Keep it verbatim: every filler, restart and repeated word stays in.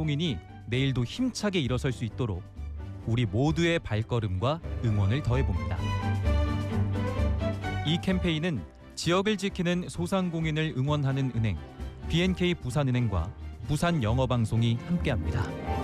소상공인이 내일도 힘차게 일어설 수 있도록 우리 모두의 발걸음과 응원을 더해봅니다. 이 캠페인은 지역을 지키는 소상공인을 응원하는 은행 비엔케이 부산은행과 부산영어방송이 함께합니다.